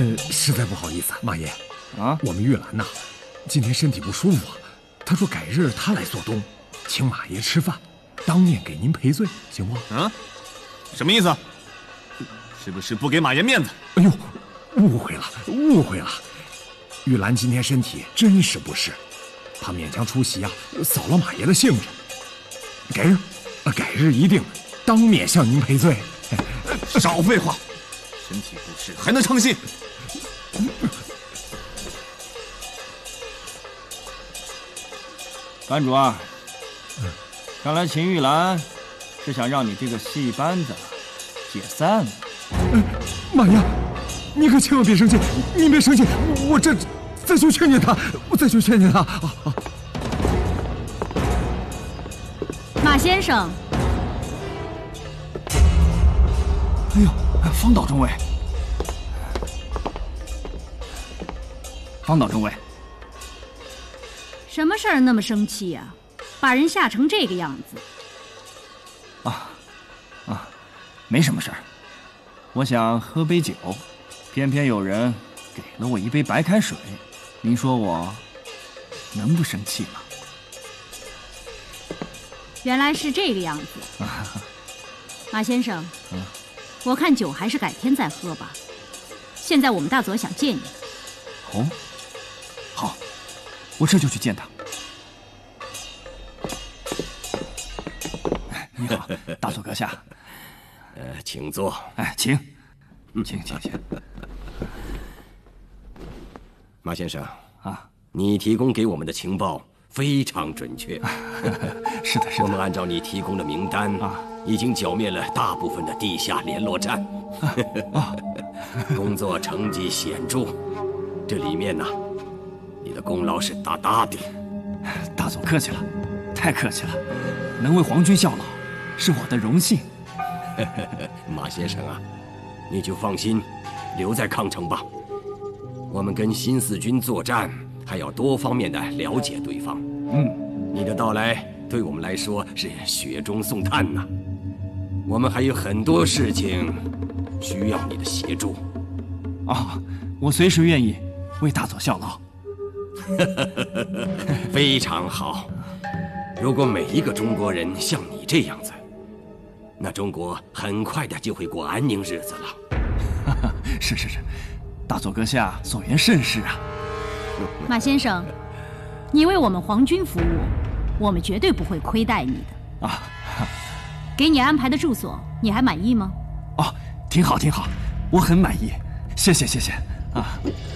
实在不好意思，马爷。 啊， 我们玉兰呐，今天身体不舒服，他说改日他来做东，请马爷吃饭，当面给您赔罪，行不？ 啊，什么意思？是不是不给马爷面子？ 哎呦，误会了。玉兰今天身体真是不适，她勉强出席啊，扫了马爷的兴致。改日一定当面向您赔罪。 少废话，身体不适还能成心？ 班主啊，看来秦玉兰是想让你这个戏班子解散了。 马爷，你可千万别生气，您别生气，我这再去劝劝他， 马先生， 哎呦，方岛中尉， 什么事儿那么生气呀？把人吓成这个样子。 没什么事儿，我想喝杯酒，偏偏有人给了我一杯白开水，您说我能不生气吗？ 原来是这个样子。马先生，我看酒还是改天再喝吧。现在我们大佐想见你。 哦，好，我这就去见他。你好，大佐阁下。 请坐。 哎，请。 马先生啊， 你提供给我们的情报非常准确。 是的， 我们按照你提供的名单已经剿灭了大部分的地下联络站，工作成绩显著。这里面呢，你的功劳是大大的。 大佐客气了，太客气了，能为皇军效劳，是我的荣幸。 马先生啊，你就放心，留在康城吧。我们跟新四军作战，还要多方面的了解对方。你的到来对我们来说是雪中送炭呐。我们还有很多事情需要你的协助。 我随时愿意为大佐效劳。 非常好。如果每一个中国人像你这样子，那中国很快的就会过安宁日子了。 是，大佐阁下所言甚是啊。 马先生，你为我们皇军服务，我们绝对不会亏待你的。给你安排的住所，你还满意吗？ 挺好，我很满意，谢谢啊。